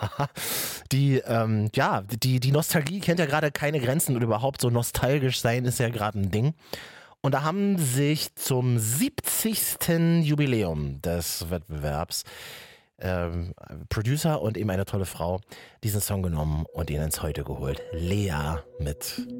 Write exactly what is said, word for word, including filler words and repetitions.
Die, ähm, ja, die, die Nostalgie kennt ja gerade keine Grenzen und überhaupt so nostalgisch sein ist ja gerade ein Ding. Und da haben sich zum siebzigsten Jubiläum des Wettbewerbs ähm, Producer und eben eine tolle Frau diesen Song genommen und ihn ins Heute geholt. Lea mit